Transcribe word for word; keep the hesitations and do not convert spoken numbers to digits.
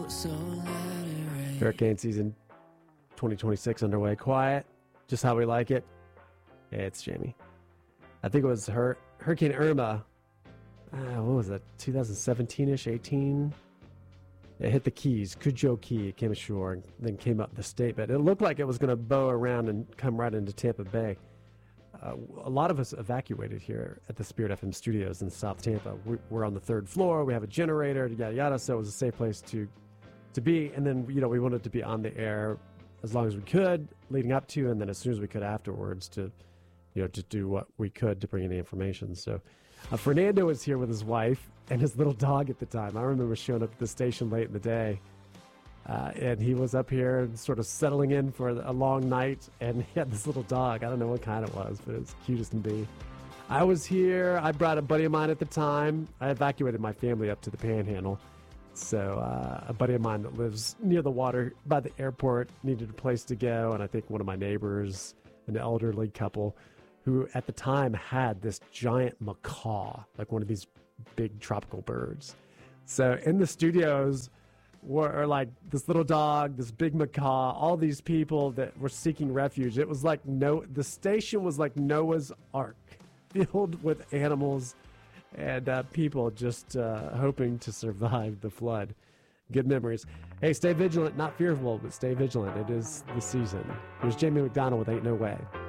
Hurricane season twenty twenty-six underway. Quiet, just how we like it. Yeah, it's Jamie. I think it was Hur- Hurricane Irma. Uh, what was that? twenty seventeen-ish, eighteen. It hit the Keys, Cujo Key. It came ashore and then came up the state. But it looked like it was going to bow around and come right into Tampa Bay. Uh, a lot of us evacuated here at the Spirit F M studios in South Tampa. We, we're on the third floor. We have a generator, yada yada. So it was a safe place to to be. And then, you know, we wanted to be on the air as long as we could leading up to, and then as soon as we could afterwards to, you know, to do what we could to bring in the information. So uh, Fernando was here with his wife and his little dog at the time. I remember showing up at the station late in the day. Uh, and he was up here and sort of settling in for a long night, and he had this little dog. I don't know what kind it was, but it was cute as can be. I was here. I brought a buddy of mine at the time. I evacuated my family up to the Panhandle. So uh, a buddy of mine that lives near the water by the airport needed a place to go, and I think one of my neighbors, an elderly couple, who at the time had this giant macaw, like one of these big tropical birds. So in the studios were like this little dog, this big macaw, all these people that were seeking refuge. It was like no, the station was like Noah's Ark, filled with animals and uh, people just uh, hoping to survive the flood. Good memories. Hey, stay vigilant, not fearful, but stay vigilant. It is the season. Here's Jamie McDonald with Ain't No Way.